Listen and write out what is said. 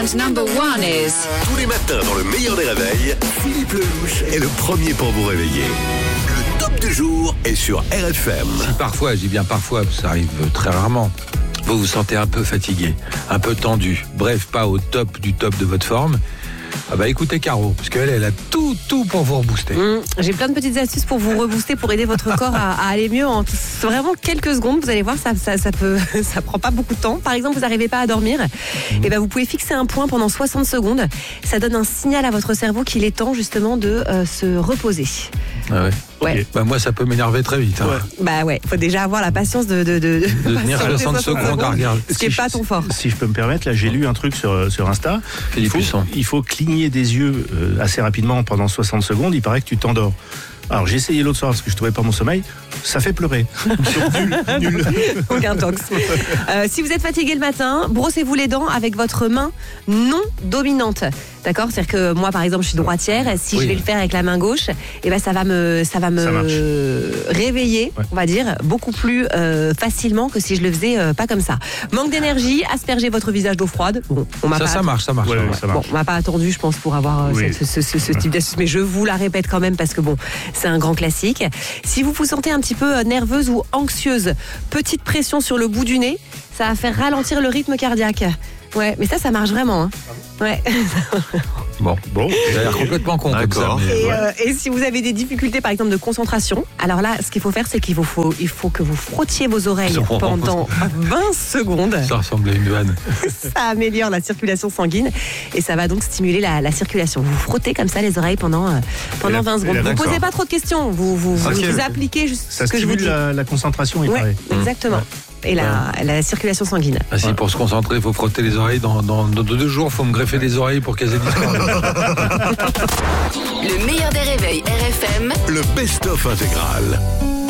And number 1 is... Tous les matins dans le meilleur des réveils, Philippe Lelouch est le premier pour vous réveiller. Le top du jour est sur RFM. Si parfois, je dis bien parfois, ça arrive très rarement, vous vous sentez un peu fatigué, un peu tendu, bref, pas au top du top de votre forme, écoutez Caro, parce qu'elle, elle a tout pour vous rebooster. J'ai plein de petites astuces pour vous rebooster, pour aider votre corps à aller mieux en vraiment quelques secondes. Vous allez voir, ça prend pas beaucoup de temps. Par exemple, vous n'arrivez pas à dormir, et vous pouvez fixer un point pendant 60 secondes. Ça donne un signal à votre cerveau qu'il est temps justement de se reposer. Ah ouais. Ouais. Moi, ça peut m'énerver très vite. Hein. Faut déjà avoir la patience de tenir 60 secondes à regarder. Ce qui n'est pas ton fort. Si je peux me permettre, là, j'ai lu un truc sur Insta. Il faut cligner des yeux assez rapidement pendant 60 secondes. Il paraît que tu t'endors. Alors j'ai essayé l'autre soir parce que je trouvais pas mon sommeil. Ça fait pleurer. Nul. Aucun tox. Si vous êtes fatigué le matin, brossez-vous les dents avec votre main non dominante. D'accord ? C'est-à-dire que moi, par exemple, je suis droitière. Si je vais le faire avec la main gauche, ça va me réveiller, on va dire, beaucoup plus facilement que si je le faisais pas comme ça. Manque d'énergie, aspergez votre visage d'eau froide. Bon, ça marche. Ça marche. Bon, on m'a pas attendu, je pense, pour avoir ce type d'astuce, mais je vous la répète quand même parce que c'est un grand classique. Si vous vous sentez un petit peu nerveuse ou anxieuse, petite pression sur le bout du nez, ça va faire ralentir le rythme cardiaque. Ouais, mais ça marche vraiment. Hein. Ouais. Bon, ça a l'air complètement con comme ça. Et si vous avez des difficultés, par exemple, de concentration, alors là, ce qu'il faut faire, c'est qu'il faut que vous frottiez vos oreilles pendant 20 secondes. Ça ressemble à une vanne. Ça améliore la circulation sanguine et ça va donc stimuler la circulation. Vous frottez comme ça les oreilles pendant 20 secondes. Vous ne posez pas trop de questions, vous appliquez juste ce que je vous dis. Ça stimule la concentration, il paraît. Exactement. Et la circulation sanguine. Si pour se concentrer, il faut frotter les oreilles. Dans 2 jours, il faut me greffer les oreilles pour qu'elles aient disparu. Le meilleur des réveils RFM. Le best-of intégral.